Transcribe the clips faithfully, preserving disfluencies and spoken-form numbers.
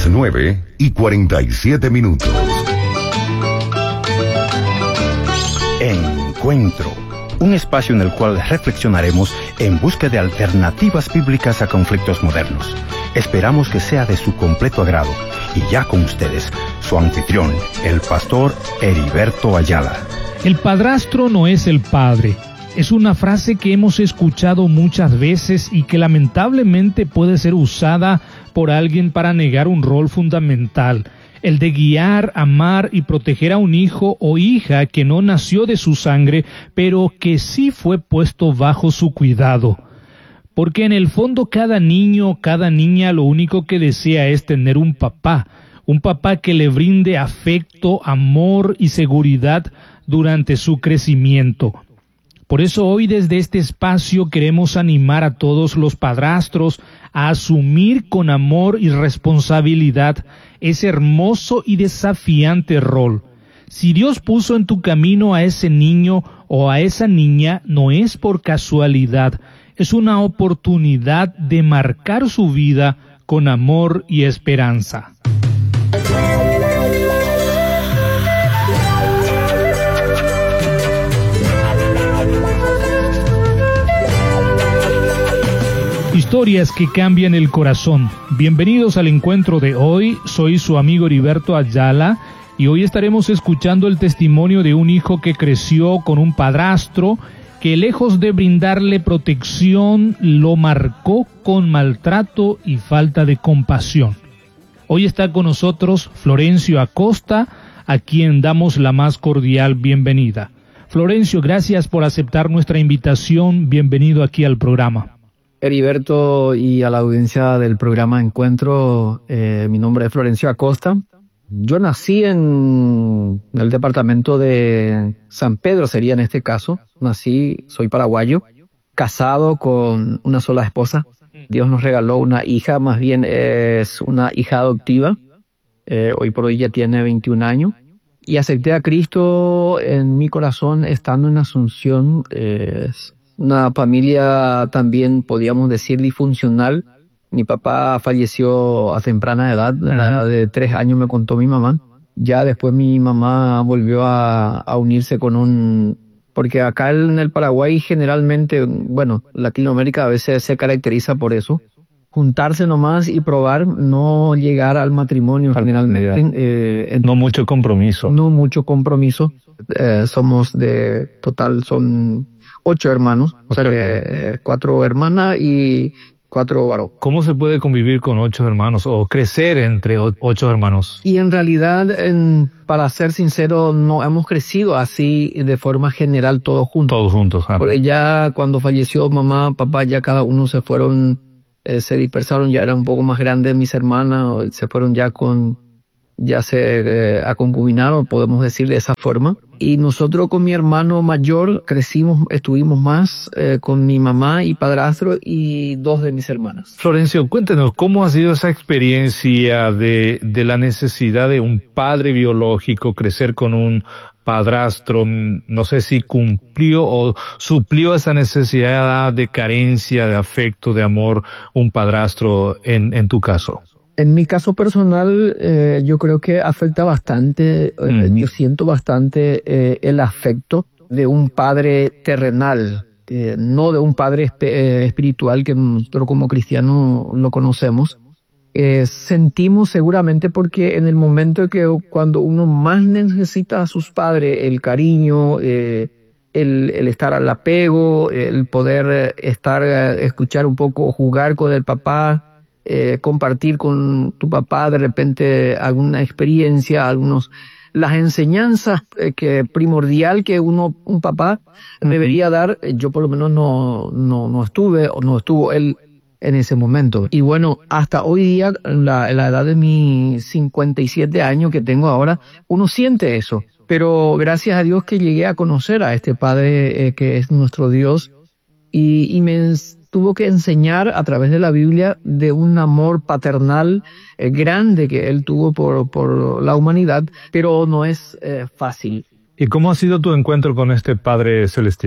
Las nueve y cuarenta y siete minutos. Encuentro. Un espacio en el cual reflexionaremos en busca de alternativas bíblicas a conflictos modernos. Esperamos que sea de su completo agrado. Y ya con ustedes, su anfitrión, el pastor Heriberto Ayala. El padrastro no es el padre. Es una frase que hemos escuchado muchas veces y que lamentablemente puede ser usada por alguien para negar un rol fundamental, el de guiar, amar y proteger a un hijo o hija que no nació de su sangre, pero que sí fue puesto bajo su cuidado. Porque en el fondo cada niño, cada niña lo único que desea es tener un papá, un papá que le brinde afecto, amor y seguridad durante su crecimiento. Por eso hoy desde este espacio queremos animar a todos los padrastros a asumir con amor y responsabilidad ese hermoso y desafiante rol. Si Dios puso en tu camino a ese niño o a esa niña, no es por casualidad, es una oportunidad de marcar su vida con amor y esperanza. Historias que cambian el corazón. Bienvenidos al encuentro de hoy. Soy su amigo Heriberto Ayala y hoy estaremos escuchando el testimonio de un hijo que creció con un padrastro que, lejos de brindarle protección, lo marcó con maltrato y falta de compasión. Hoy está con nosotros Florencio Acosta, a quien damos la más cordial bienvenida. Florencio, gracias por aceptar nuestra invitación. Bienvenido aquí al programa. Heriberto y a la audiencia del programa Encuentro, eh, mi nombre es Florencio Acosta. Yo nací en el departamento de San Pedro, sería en este caso. Nací, soy paraguayo, casado con una sola esposa. Dios nos regaló una hija, más bien es una hija adoptiva. Eh, hoy por hoy ya tiene veintiún años. Y acepté a Cristo en mi corazón estando en Asunción. Eh, una familia también, podríamos decir, disfuncional. Mi papá falleció a temprana edad, a la edad de tres años me contó mi mamá. Ya después mi mamá volvió a, a unirse con un... Porque acá en el Paraguay generalmente, bueno, Latinoamérica a veces se caracteriza por eso. Juntarse nomás y probar, no llegar al matrimonio generalmente. Eh, no mucho compromiso. No mucho compromiso. Eh, somos de, total, son ocho hermanos, o sea, eh, cuatro hermanas y cuatro varones. ¿Cómo se puede convivir con ocho hermanos o crecer entre ocho hermanos? Y en realidad, en, para ser sincero, no hemos crecido así de forma general todos juntos. Todos juntos. Ah. Porque ya cuando falleció mamá, papá, ya cada uno se fueron, eh, se dispersaron, ya eran un poco más grandes mis hermanas, se fueron ya con, ya se eh, aconcubinaron, podemos decir de esa forma. Y nosotros con mi hermano mayor crecimos, estuvimos más eh, con mi mamá y padrastro y dos de mis hermanas. Florencio, cuéntenos, ¿cómo ha sido esa experiencia de, de la necesidad de un padre biológico, crecer con un padrastro? No sé si cumplió o suplió esa necesidad de carencia, de afecto, de amor, un padrastro en, en tu caso. En mi caso personal, eh, yo creo que afecta bastante, eh, mm. yo siento bastante eh, el afecto de un padre terrenal, eh, no de un padre esp- eh, espiritual que nosotros como cristianos lo conocemos. Eh, sentimos seguramente porque en el momento que cuando uno más necesita a sus padres, el cariño, eh, el, el estar al apego, el poder estar, escuchar un poco, jugar con el papá, Eh, compartir con tu papá de repente alguna experiencia, algunos, las enseñanzas eh, que primordial que uno, un papá debería dar, eh, yo por lo menos no, no, no estuve o no estuvo él en ese momento. Y bueno, hasta hoy día, en la, en la edad de mis cincuenta y siete años que tengo ahora, uno siente eso. Pero gracias a Dios que llegué a conocer a este Padre eh, que es nuestro Dios y, y me tuvo que enseñar a través de la Biblia de un amor paternal eh, grande que él tuvo por, por la humanidad, pero no es eh, fácil. ¿Y cómo ha sido tu encuentro con este Padre Celestial?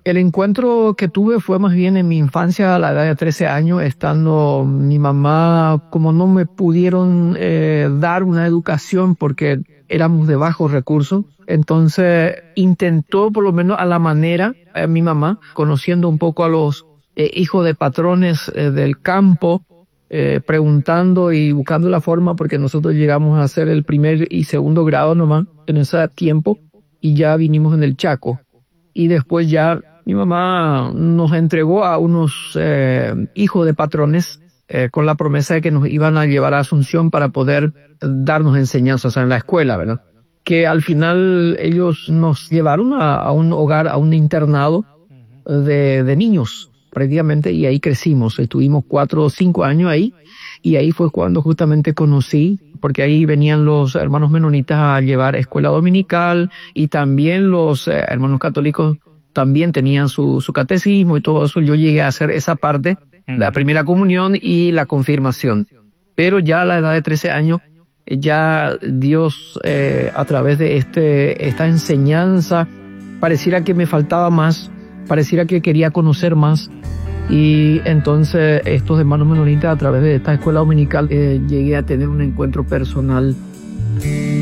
El encuentro que tuve fue más bien en mi infancia, a la edad de trece años, estando mi mamá, como no me pudieron eh, dar una educación porque éramos de bajos recursos, entonces intentó por lo menos a la manera, eh, mi mamá, conociendo un poco a los eh, hijos de patrones eh, del campo, eh, preguntando y buscando la forma, porque nosotros llegamos a hacer el primer y segundo grado nomás en ese tiempo y ya vinimos en el Chaco. Y después ya mi mamá nos entregó a unos eh, hijos de patrones eh, con la promesa de que nos iban a llevar a Asunción para poder darnos enseñanzas en la escuela, ¿verdad? Que al final ellos nos llevaron a, a un hogar, a un internado de, de niños, prácticamente, y ahí crecimos. Estuvimos cuatro o cinco años ahí, y ahí fue cuando justamente conocí, porque ahí venían los hermanos menonitas a llevar escuela dominical, y también los eh, hermanos católicos también tenían su, su catecismo y todo eso. Yo llegué a hacer esa parte, la primera comunión y la confirmación. Pero ya a la edad de trece años, ya Dios, eh, a través de este, esta enseñanza, pareciera que me faltaba más, pareciera que quería conocer más. Y entonces estos hermanos menonitas, a través de esta escuela dominical, eh, llegué a tener un encuentro personal